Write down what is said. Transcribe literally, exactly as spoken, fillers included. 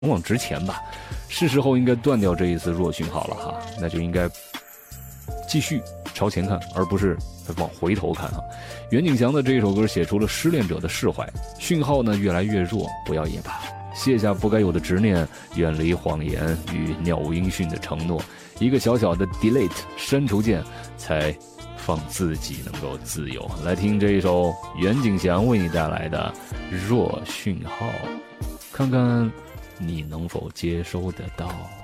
勇往直前吧，是时候应该断掉这一丝弱讯号了哈，那就应该继续朝前看，而不是往回头看哈。袁景祥的这一首歌写出了失恋者的释怀，讯号呢越来越弱，不要也罢，卸下不该有的执念，远离谎言与鸟无音讯的承诺，一个小小的 delete 删除键，才放自己能够自由。来听这一首袁景祥为你带来的弱讯号，看看你能否接收得到。